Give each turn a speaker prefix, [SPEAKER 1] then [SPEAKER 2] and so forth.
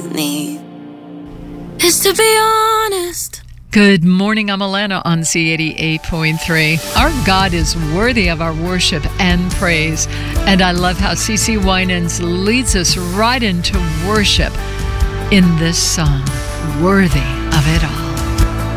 [SPEAKER 1] need is to be honest.
[SPEAKER 2] Good morning, I'm Alana on C88.3. Our God is worthy of our worship and praise. And I love how CeCe Winans leads us right into worship in this song, Worthy of It All.